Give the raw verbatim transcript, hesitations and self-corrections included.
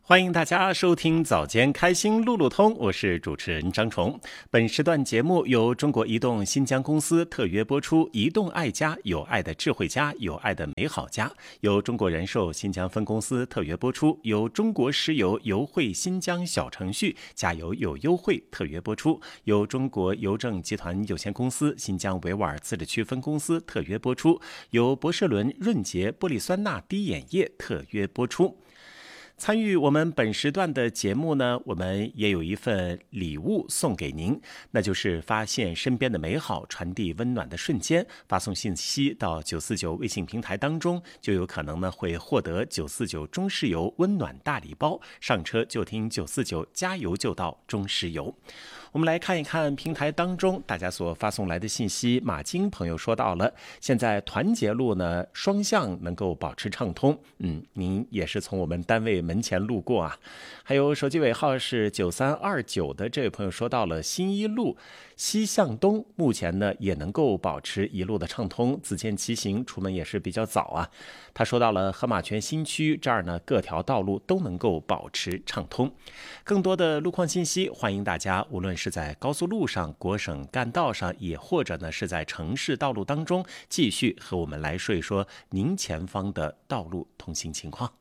欢迎大家收听早间开心路路通，我是主持人张崇。本时段节目由中国移动新疆公司特约播出，移动爱家，有爱的智慧家，有爱的美好家；由中国人寿新疆分公司特约播出，由中国石油油汇新疆小程序加油有优惠特约播出，由中国邮政集团有限公司新疆维吾尔自治区分公司特约播出，由博士伦润洁玻璃酸钠滴眼液特约播出。参与我们本时段的节目呢，我们也有一份礼物送给您，那就是发现身边的美好，传递温暖的瞬间。发送信息到九四九微信平台当中，就有可能呢会获得九四九中石油温暖大礼包，上车就听九四九，加油就到中石油。我们来看一看平台当中大家所发送来的信息。马金朋友说到了，现在团结路呢双向能够保持畅通，嗯，您也是从我们单位门前路过啊。还有手机尾号是九三二九的这位朋友说到了，新一路西向东目前呢也能够保持一路的畅通，自见骑行出门也是比较早啊。他说到了河马泉新区这儿呢，各条道路都能够保持畅通。更多的路况信息，欢迎大家无论是在高速路上、国省干道上，也或者呢是在城市道路当中，继续和我们来说一说您前方的道路通行情况。